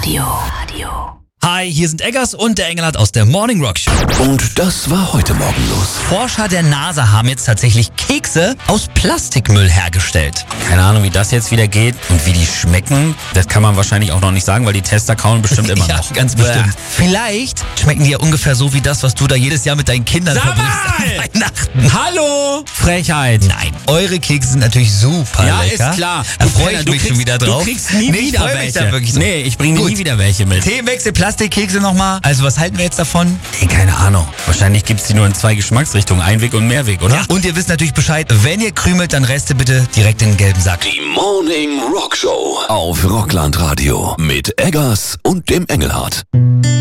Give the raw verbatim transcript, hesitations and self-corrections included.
Radio. Hi, hier sind Eggers und der Engelhardt aus der Morning Rock Show. Und das war heute Morgen los. Forscher der NASA haben jetzt tatsächlich Kekse aus Plastikmüll hergestellt. Keine Ahnung, wie das jetzt wieder geht und wie die schmecken. Das kann man wahrscheinlich auch noch nicht sagen, weil die Tester kauen bestimmt immer ja, noch. ganz bestimmt. Vielleicht schmecken die ja ungefähr so wie das, was du da jedes Jahr mit deinen Kindern Sag verbringst mal! an Weihnachten. Hallo! Frechheit. Nein, eure Kekse sind natürlich super Ja, lecker. ist klar. Da Du freue Penner, ich du mich kriegst- schon wieder drauf. Du kriegst nie nee, ich wieder freu mich welche. da wirklich so. Nee, ich bringe Gut. nie wieder welche mit. Themenwechsel, Plastikkekse nochmal. Also was halten wir jetzt davon? Nee, keine Ahnung. Wahrscheinlich gibt's die nur in zwei Geschmacksrichtungen. Einweg und Mehrweg, oder? Ja. Und ihr wisst natürlich Bescheid, wenn ihr krümelt, dann Reste bitte direkt in den gelben Sack. Die Morning Rock Show auf Rockland Radio mit Eggers und dem Engelhardt.